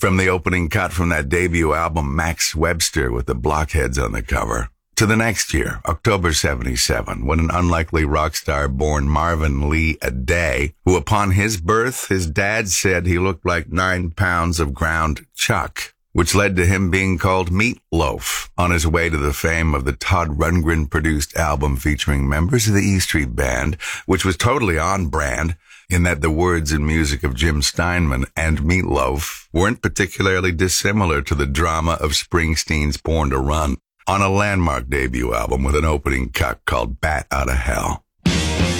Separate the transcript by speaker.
Speaker 1: From the opening cut from that debut album, Max Webster with the blockheads on the cover, to the next year, October 77, when an unlikely rock star born Marvin Lee Aday, who upon his birth, his dad said he looked like 9 pounds of ground chuck, which led to him being called Meatloaf on his way to the fame of the Todd Rundgren-produced album featuring members of the E Street Band, which was totally on brand in that the words and music of Jim Steinman and Meatloaf weren't particularly dissimilar to the drama of Springsteen's Born to Run, on a landmark debut album with an opening cut called Bat Outta Hell.